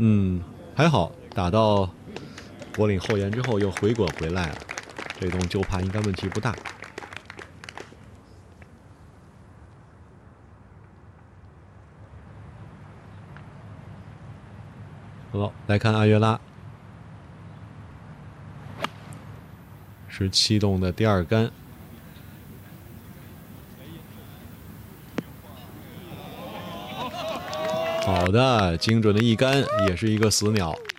还好打到柏林后沿之后又回滚回来了，这洞就怕应该问题不大。好，来看阿约拉，17洞的第2杆。好的，精准的一杆，也是一个死鸟。